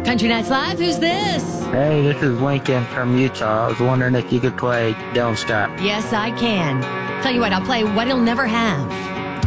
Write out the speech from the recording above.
Country Nights Live, who's this? Hey, this is Lincoln from Utah. I was wondering if you could play Don't Stop. Yes, I can. Tell you what, I'll play What He'll Never Have.